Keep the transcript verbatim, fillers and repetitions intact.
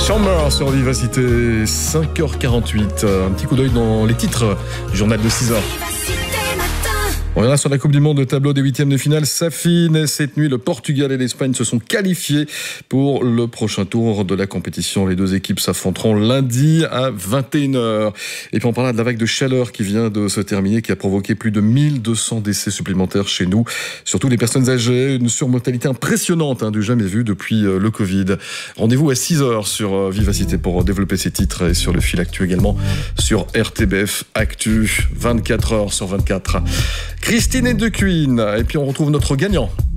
Chamber sur Vivacité, cinq heures quarante-huit. Un petit coup d'œil dans les titres du journal de six heures. On reviendra sur la Coupe du Monde, le tableau des huitièmes de finale s'affine. Cette nuit, le Portugal et l'Espagne se sont qualifiés pour le prochain tour de la compétition. Les deux équipes s'affronteront lundi à vingt et une heures. Et puis on parlera de la vague de chaleur qui vient de se terminer, qui a provoqué plus de mille deux cents décès supplémentaires chez nous. Surtout les personnes âgées, une surmortalité impressionnante, hein, du jamais vu depuis le Covid. Rendez-vous à six heures sur Vivacité pour développer ces titres et sur le fil actu également sur R T B F Actu, vingt-quatre heures sur vingt-quatre. Christine et De Queen. Et puis on retrouve notre gagnant.